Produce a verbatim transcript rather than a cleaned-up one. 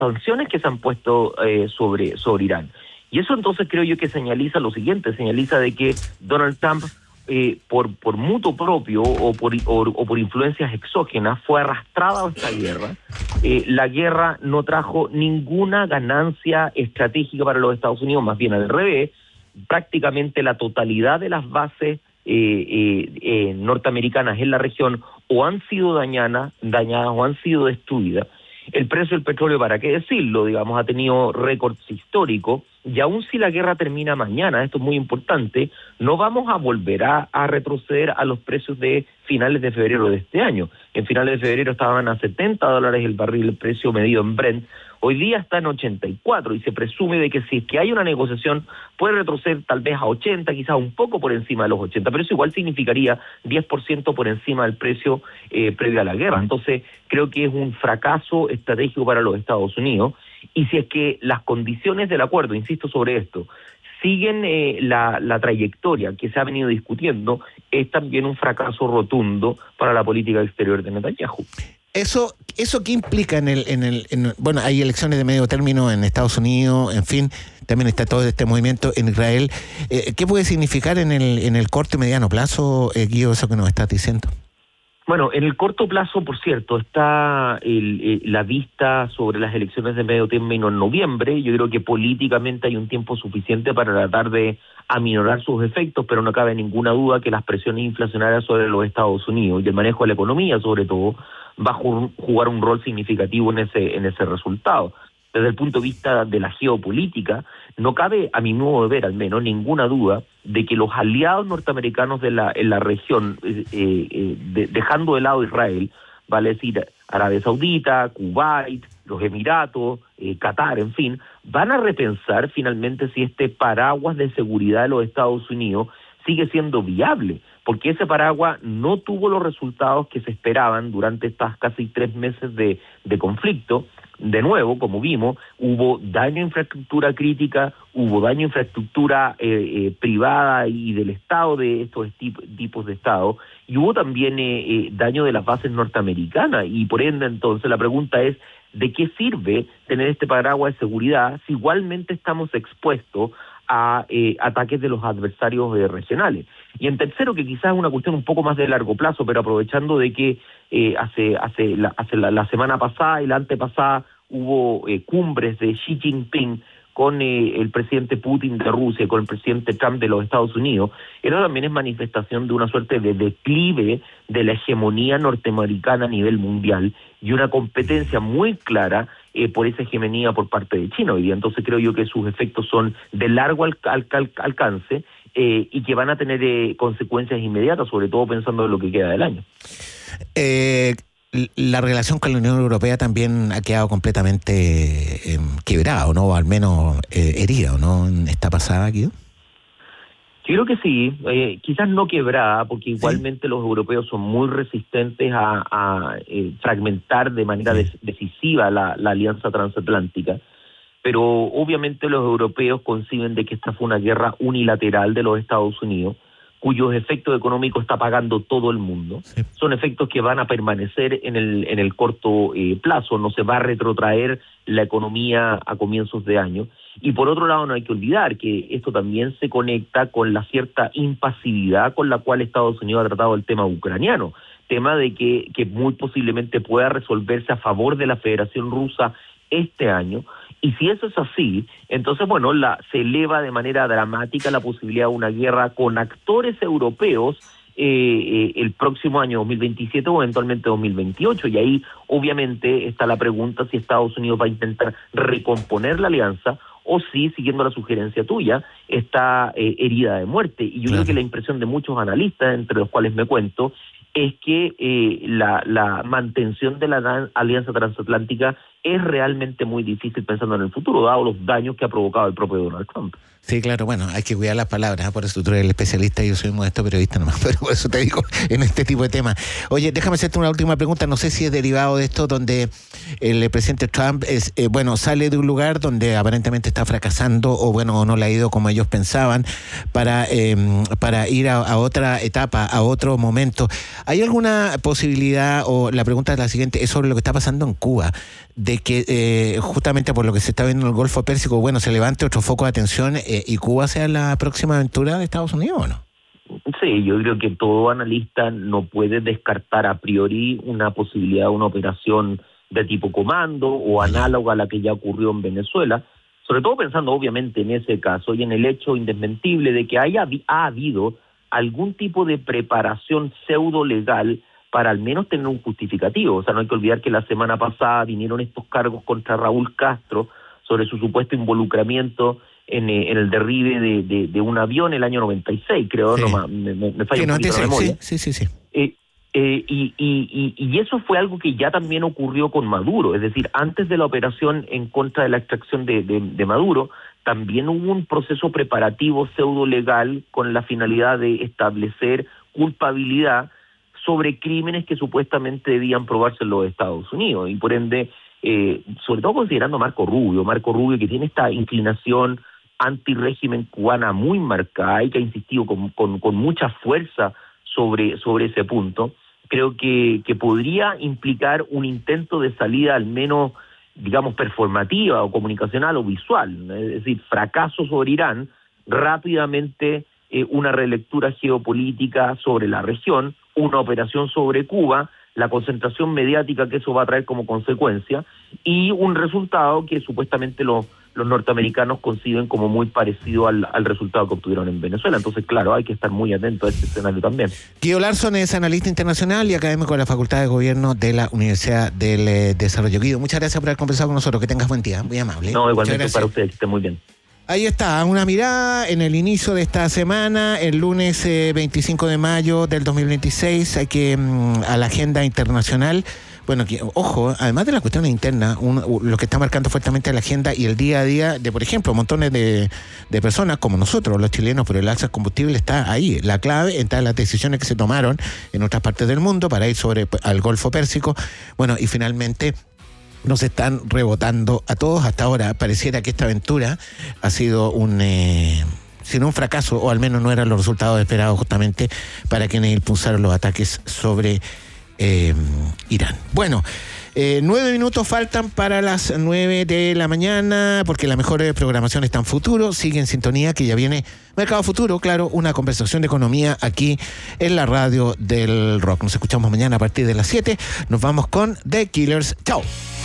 sanciones que se han puesto eh, sobre, sobre Irán. Y eso entonces creo yo que señaliza lo siguiente, señaliza de que Donald Trump, eh, por, por mutuo propio o por, o, o por influencias exógenas, fue arrastrado a esta guerra. Eh, la guerra no trajo ninguna ganancia estratégica para los Estados Unidos, más bien al revés. Prácticamente la totalidad de las bases eh, eh, eh, norteamericanas en la región o han sido dañadas, dañadas o han sido destruidas. El precio del petróleo, para qué decirlo, digamos, ha tenido récords históricos, y aun si la guerra termina mañana, esto es muy importante, no vamos a volver a, a retroceder a los precios de finales de febrero de este año. En finales de febrero estaban a setenta dólares el barril, el precio medido en Brent. Hoy día está en ochenta y cuatro y se presume de que si es que hay una negociación puede retroceder tal vez a ochenta, quizás un poco por encima de los ochenta, pero eso igual significaría diez por ciento por encima del precio eh, previo a la guerra. Entonces creo que es un fracaso estratégico para los Estados Unidos, y si es que las condiciones del acuerdo, insisto sobre esto, siguen eh, la, la trayectoria que se ha venido discutiendo, es también un fracaso rotundo para la política exterior de Netanyahu. Eso, eso qué implica en el, en el, en, bueno, hay elecciones de medio término en Estados Unidos, en fin, también está todo este movimiento en Israel. Eh, ¿Qué puede significar en el, en el corto y mediano plazo, eh, Guido, eso que nos estás diciendo? Bueno, en el corto plazo, por cierto, está el, eh, la vista sobre las elecciones de medio término en noviembre. Yo creo que políticamente hay un tiempo suficiente para tratar de aminorar sus efectos, pero no cabe ninguna duda que las presiones inflacionarias sobre los Estados Unidos y el manejo de la economía, sobre todo, va a jugar un rol significativo en ese, en ese resultado. Desde el punto de vista de la geopolítica, no cabe, a mi modo de ver al menos, ninguna duda de que los aliados norteamericanos de la, en la región, eh, eh, de, dejando de lado Israel, vale decir Arabia Saudita, Kuwait, los Emiratos, eh, Qatar, en fin, van a repensar finalmente si este paraguas de seguridad de los Estados Unidos sigue siendo viable, porque ese paraguas no tuvo los resultados que se esperaban durante estas casi tres meses de, de conflicto. De nuevo, como vimos, hubo daño a infraestructura crítica, hubo daño a infraestructura eh, eh, privada y del Estado, de estos tip, tipos de Estado, y hubo también eh, eh, daño de las bases norteamericanas, y por ende entonces la pregunta es, ¿de qué sirve tener este paraguas de seguridad si igualmente estamos expuestos a eh, ataques de los adversarios eh, regionales? Y en tercero, que quizás es una cuestión un poco más de largo plazo, pero aprovechando de que eh, hace hace, la, hace la, la semana pasada y la antepasada hubo eh, cumbres de Xi Jinping con eh, el presidente Putin de Rusia, con el presidente Trump de los Estados Unidos, eso también es manifestación de una suerte de declive de la hegemonía norteamericana a nivel mundial y una competencia muy clara eh, por esa hegemonía por parte de China hoy día. Entonces creo yo que sus efectos son de largo al, al, al, alcance eh, y que van a tener eh, consecuencias inmediatas, sobre todo pensando en lo que queda del año. Eh... La relación con la Unión Europea también ha quedado completamente eh, quebrada, ¿no? O al menos eh, herida, ¿no? ¿Está pasada aquí? Yo creo que sí, eh, quizás no quebrada, porque igualmente ¿sí? Los europeos son muy resistentes a, a eh, fragmentar de manera sí. des- decisiva la, la alianza transatlántica, pero obviamente los europeos conciben de que esta fue una guerra unilateral de los Estados Unidos, cuyos efectos económicos está pagando todo el mundo. Sí. Son efectos que van a permanecer en el en el corto eh, plazo, no se va a retrotraer la economía a comienzos de año. Y por otro lado, no hay que olvidar que esto también se conecta con la cierta impasividad con la cual Estados Unidos ha tratado el tema ucraniano, tema de que, que muy posiblemente pueda resolverse a favor de la Federación Rusa este año. Y si eso es así, entonces, bueno, la, se eleva de manera dramática la posibilidad de una guerra con actores europeos eh, eh, el próximo año dos mil veintisiete o eventualmente dos mil veintiocho. Y ahí, obviamente, está la pregunta si Estados Unidos va a intentar recomponer la alianza o si, siguiendo la sugerencia tuya, está eh, herida de muerte. Y yo claro. creo que la impresión de muchos analistas, entre los cuales me cuento, es que eh, la, la mantención de la alianza transatlántica es realmente muy difícil pensando en el futuro, dado los daños que ha provocado el propio Donald Trump. Sí, claro, bueno, hay que cuidar las palabras, ¿eh? Por eso tú eres el especialista y yo soy un modesto periodista nomás, pero por eso te digo en este tipo de temas. Oye, déjame hacerte una última pregunta, no sé si es derivado de esto, donde el presidente Trump es, eh, bueno, sale de un lugar donde aparentemente está fracasando, o bueno, o no le ha ido como ellos pensaban, para, eh, para ir a, a otra etapa, a otro momento. ¿Hay alguna posibilidad, o la pregunta es la siguiente, es sobre lo que está pasando en Cuba? de que eh, justamente por lo que se está viendo en el Golfo Pérsico, bueno, se levante otro foco de atención eh, y Cuba sea la próxima aventura de Estados Unidos, ¿o no? Sí, yo creo que todo analista no puede descartar a priori una posibilidad de una operación de tipo comando o análoga a la que ya ocurrió en Venezuela, sobre todo pensando obviamente en ese caso y en el hecho indesmentible de que haya, ha habido algún tipo de preparación pseudo legal para al menos tener un justificativo. O sea, no hay que olvidar que la semana pasada vinieron estos cargos contra Raúl Castro sobre su supuesto involucramiento en, eh, en el derribe de, de, de un avión el año noventa y seis, creo, sí. no, me, me, me falla sí, un poquito la memoria. Sí, sí, sí. sí. Eh, eh, y, y, y, y eso fue algo que ya también ocurrió con Maduro, es decir, antes de la operación en contra de la extracción de, de, de Maduro, también hubo un proceso preparativo pseudo legal con la finalidad de establecer culpabilidad sobre crímenes que supuestamente debían probarse en los Estados Unidos, y por ende, eh, sobre todo considerando a Marco Rubio, Marco Rubio que tiene esta inclinación antirrégimen cubana muy marcada y que ha insistido con, con, con mucha fuerza sobre, sobre ese punto, creo que, que podría implicar un intento de salida al menos, digamos, performativa o comunicacional o visual, es decir, fracaso sobre Irán, rápidamente eh, una relectura geopolítica sobre la región, una operación sobre Cuba, la concentración mediática que eso va a traer como consecuencia, y un resultado que supuestamente los, los norteamericanos conciben como muy parecido al, al resultado que obtuvieron en Venezuela. Entonces, claro, hay que estar muy atento a este escenario también. Guido Larsson es analista internacional y académico de la Facultad de Gobierno de la Universidad del eh, Desarrollo. Guido, muchas gracias por haber conversado con nosotros. Que tengas buen día, muy amable. No, igualmente para ustedes, que estén muy bien. Ahí está, una mirada en el inicio de esta semana, el lunes eh, veinticinco de mayo del dos mil veintiséis, hay que mm, a la agenda internacional. Bueno, que, ojo, además de las cuestiones internas, un, lo que está marcando fuertemente la agenda y el día a día de, por ejemplo, montones de, de personas como nosotros, los chilenos, pero el alza del combustible está ahí. La clave está en las decisiones que se tomaron en otras partes del mundo para ir sobre al Golfo Pérsico. Bueno, y finalmente nos están rebotando a todos. Hasta ahora pareciera que esta aventura ha sido un... Eh, sino un fracaso, o al menos no eran los resultados esperados justamente para quienes impulsaron los ataques sobre eh, Irán. Bueno, eh, nueve minutos faltan para las nueve de la mañana, porque la mejor programación está en Futuro. Sigue en sintonía, que ya viene Mercado Futuro, claro, una conversación de economía aquí en la radio del rock. Nos escuchamos mañana a partir de las siete. Nos vamos con The Killers. Chao.